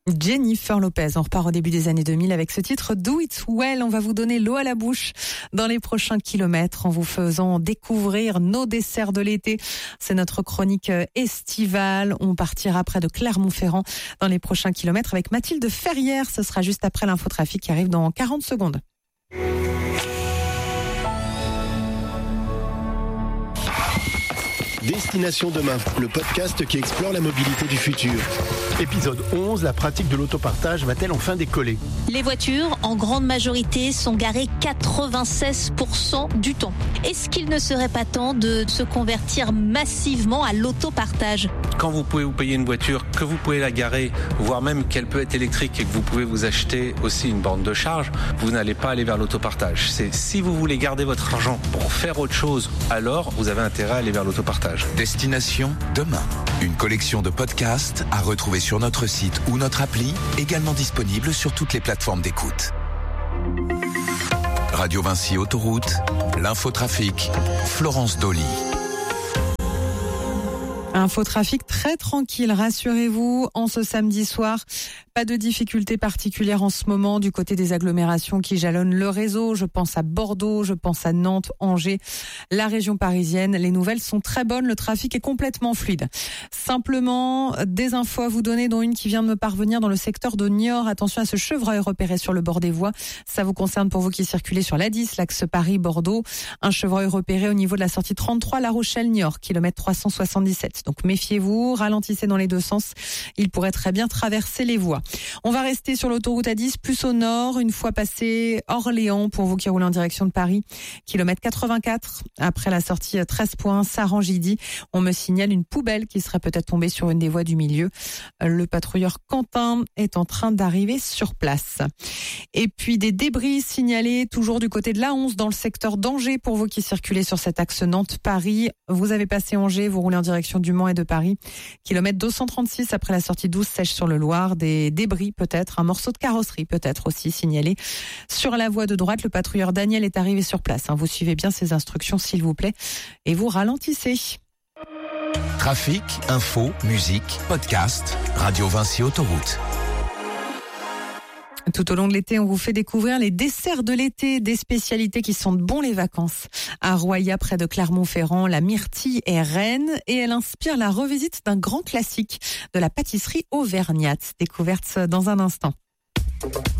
Jennifer Lopez, on repart au début des années 2000 avec ce titre Do It Well. On va vous donner l'eau à la bouche dans les prochains kilomètres en vous faisant découvrir nos desserts de l'été. C'est notre chronique estivale. On partira près de Clermont-Ferrand dans les prochains kilomètres avec Mathilde Ferrière. Ce sera juste après l'infotrafic qui arrive dans 40 secondes. Destination Demain, le podcast qui explore la mobilité du futur. Épisode 11, la pratique de l'autopartage va-t-elle enfin décoller ? Les voitures, en grande majorité, sont garées 96% du temps. Est-ce qu'il ne serait pas temps de se convertir massivement à l'autopartage ? Quand vous pouvez vous payer une voiture, que vous pouvez la garer, voire même qu'elle peut être électrique et que vous pouvez vous acheter aussi une borne de charge, vous n'allez pas aller vers l'autopartage. C'est si vous voulez garder votre argent pour faire autre chose, alors vous avez intérêt à aller vers l'autopartage. Destination Demain, une collection de podcasts à retrouver sur notre site ou notre appli, également disponible sur toutes les plateformes d'écoute. Radio Vinci Autoroute, l'infotrafic, Florence Dolly. Infotrafic très tranquille, rassurez-vous, en ce samedi soir. Pas de difficultés particulières en ce moment du côté des agglomérations qui jalonnent le réseau. Je pense à Bordeaux, je pense à Nantes, Angers, la région parisienne. Les nouvelles sont très bonnes, le trafic est complètement fluide. Simplement, des infos à vous donner, dont une qui vient de me parvenir dans le secteur de Niort. Attention à ce chevreuil repéré sur le bord des voies. Ça vous concerne pour vous qui circulez sur l'A10, l'axe Paris-Bordeaux. Un chevreuil repéré au niveau de la sortie 33 La Rochelle-Niort, kilomètre 377. Donc méfiez-vous, ralentissez dans les deux sens. Il pourrait très bien traverser les voies. On va rester sur l'autoroute A10, plus au nord, une fois passé Orléans, pour vous qui roulez en direction de Paris. Kilomètre 84, après la sortie 13 points, Saran-Gidi. On me signale une poubelle qui serait peut-être tombée sur une des voies du milieu. Le patrouilleur Quentin est en train d'arriver sur place. Et puis des débris signalés toujours du côté de l'A11 dans le secteur d'Angers pour vous qui circulez sur cet axe Nantes-Paris. Vous avez passé Angers, vous roulez en direction du Mans et de Paris. Kilomètre 236 après la sortie 12 Sèche sur le Loir. Des débris peut-être, un morceau de carrosserie peut-être aussi signalé. Sur la voie de droite, le patrouilleur Daniel est arrivé sur place. Vous suivez bien ces instructions s'il vous plaît et vous ralentissez. Trafic, info, musique, podcast, Radio Vinci Autoroute. Tout au long de l'été, on vous fait découvrir les desserts de l'été, des spécialités qui sentent bon les vacances. À Roya, près de Clermont-Ferrand, la myrtille est reine et elle inspire la revisite d'un grand classique de la pâtisserie auvergnate. Découverte dans un instant.